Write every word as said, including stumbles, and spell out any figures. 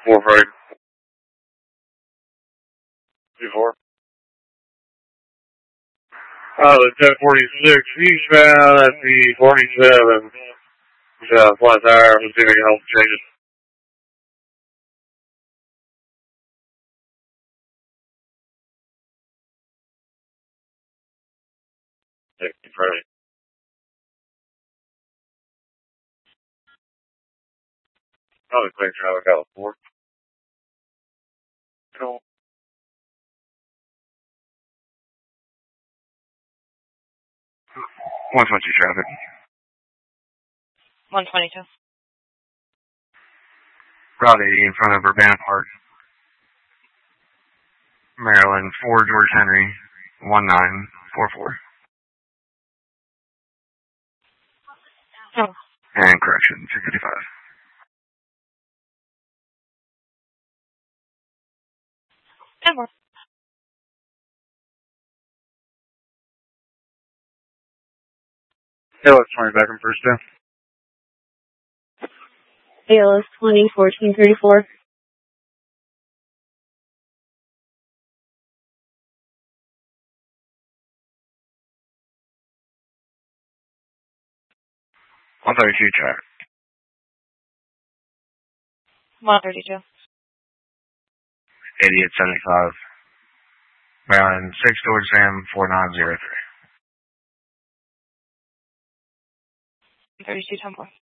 Four right. Two four. Uh, the ten forty-six eastbound at the forty-seven. Uh, flat tire. Let's see if I can help change it. Yeah, Friday. Probably quick traffic out of four. Cool. one twenty traffic. one twenty-two. Route eighty in front of Urbana Park. Maryland, four George Henry, one nine four four. Oh. And correction, two fifty-five. ten more. A L S twenty back on first down. A L S twenty, fourteen thirty-four. one thirty-two track. one thirty-two. eighty-eight seventy-five. Maryland, six George Sam, four nine zero three. thirty-two, ten more.